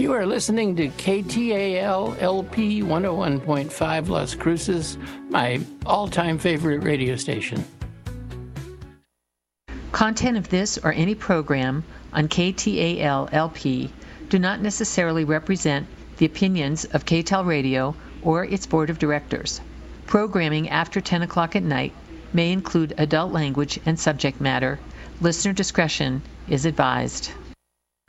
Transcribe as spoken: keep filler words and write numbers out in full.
You are listening to K T A L L P one oh one point five Las Cruces, my all-time favorite radio station. Content of this or any program on K T A L L P do not necessarily represent the opinions of K T A L Radio or its board of directors. Programming after ten o'clock at night may include adult language and subject matter. Listener discretion is advised.